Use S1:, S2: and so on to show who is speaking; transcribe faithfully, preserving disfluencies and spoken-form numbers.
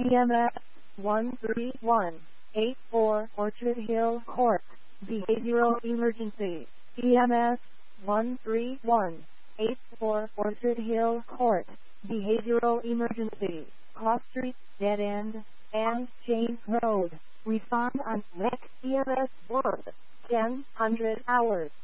S1: E M S one three one eight four Orchard Hill Court, Behavioral Emergency. E M S one three one eight four Orchard Hill Court, Behavioral Emergency. Cross Street, Dead End, and James Road. Respond on next E M S word ten hundred hours.